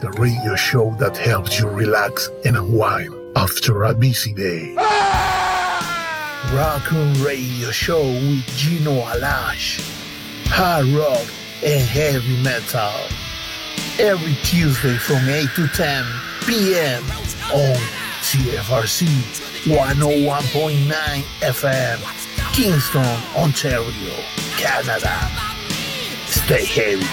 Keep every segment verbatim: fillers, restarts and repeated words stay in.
the radio show that helps you relax and unwind after a busy day. Raccoon Radio Show with Gino Alash. Hard rock and heavy metal. Every Tuesday from eight to ten p.m. on C F R C one oh one point nine F M, Kingston, Ontario, Canada. Stay heavy.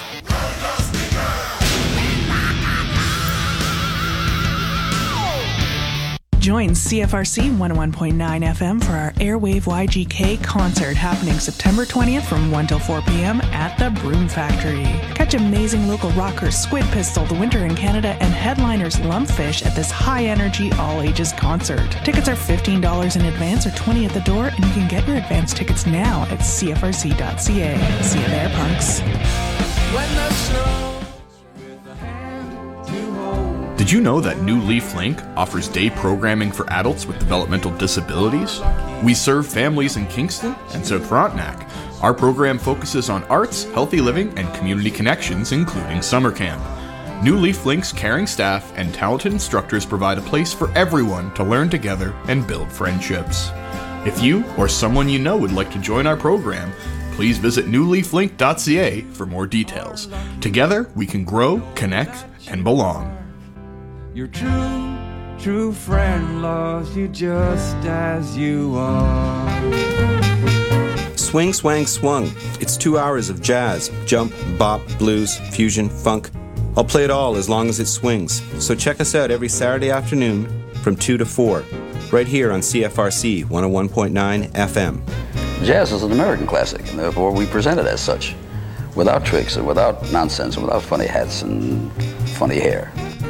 Join C F R C one oh one point nine F M for our Airwave Y G K concert happening September twentieth from one till four p.m. at the Broom Factory. Catch amazing local rockers Squid Pistol, The Winter in Canada, and headliners Lumpfish at this high-energy, all-ages concert. Tickets are fifteen dollars in advance or twenty dollars at the door, and you can get your advance tickets now at c f r c dot c a. See you there, punks. When the snow with a hand to hold. Did you know that New Leaf Link offers day programming for adults with developmental disabilities? We serve families in Kingston and South Frontenac. Our program focuses on arts, healthy living, and community connections, including summer camp. New Leaf Link's caring staff and talented instructors provide a place for everyone to learn together and build friendships. If you or someone you know would like to join our program, please visit new leaf link dot c a for more details. Together, we can grow, connect, and belong. Your true, true friend loves you just as you are. Swing, swang, swung. It's two hours of jazz, jump, bop, blues, fusion, funk. I'll play it all as long as it swings. So check us out every Saturday afternoon from two to four, right here on C F R C one oh one point nine F M. Jazz is an American classic, and therefore we present it as such, without tricks and without nonsense and without funny hats and funny hair.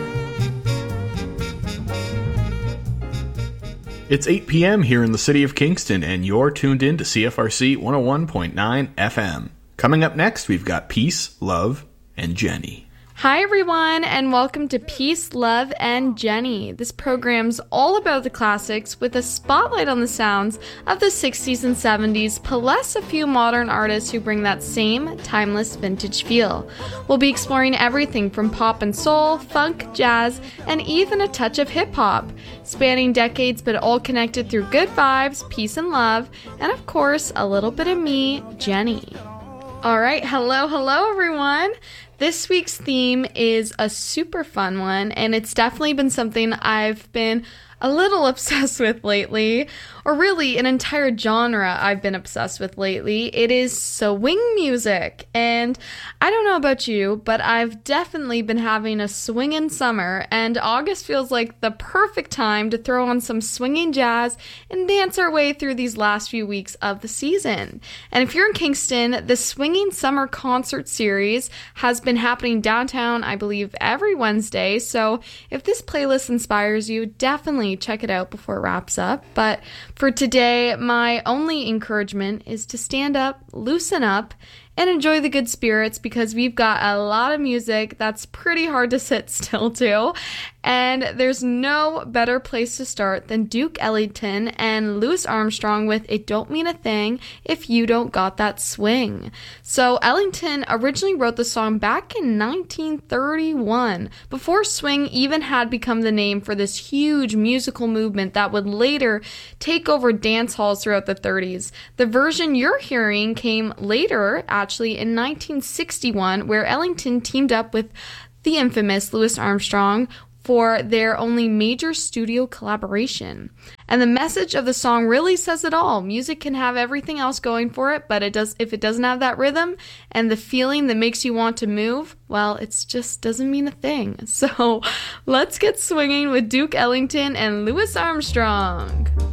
It's eight p.m. here in the city of Kingston, and you're tuned in to C F R C one oh one point nine F M. Coming up next, we've got Peace, Love, and Jenny. Hi everyone, and welcome to Peace, Love, and Jenny. This program's all about the classics with a spotlight on the sounds of the sixties and seventies, plus a few modern artists who bring that same timeless vintage feel. We'll be exploring everything from pop and soul, funk, jazz, and even a touch of hip-hop, spanning decades but all connected through good vibes, peace and love, and of course, a little bit of me, Jenny. Alright, hello, hello everyone! This week's theme is a super fun one, and it's definitely been something I've been a little obsessed with lately, or really an entire genre I've been obsessed with lately. It is swing music, and I don't know about you, but I've definitely been having a swingin' summer, and August feels like the perfect time to throw on some swinging jazz and dance our way through these last few weeks of the season. And if you're in Kingston, the Swinging Summer Concert Series has been happening downtown, I believe, every Wednesday, so if this playlist inspires you, definitely check it out before it wraps up. But for today, my only encouragement is to stand up, loosen up, and enjoy the good spirits, because we've got a lot of music that's pretty hard to sit still to. And there's no better place to start than Duke Ellington and Louis Armstrong with It Don't Mean a Thing If You Don't Got That Swing. So Ellington originally wrote the song back in nineteen thirty-one, before swing even had become the name for this huge musical movement that would later take over dance halls throughout the thirties. The version you're hearing came later, actually in nineteen sixty-one, where Ellington teamed up with the infamous Louis Armstrong for their only major studio collaboration. And the message of the song really says it all. Music can have everything else going for it, but it does if it doesn't have that rhythm and the feeling that makes you want to move, well, it just doesn't mean a thing. So let's get swinging with Duke Ellington and Louis Armstrong.